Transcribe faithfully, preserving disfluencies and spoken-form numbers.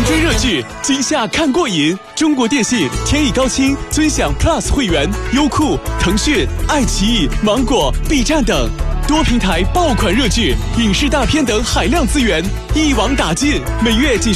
追热剧，今夏看过瘾。中国电信、天翼高清尊享 Plus 会员，优酷、腾讯、爱奇艺、芒果、B 站等多平台爆款热剧、影视大片等海量资源，一网打尽，每月仅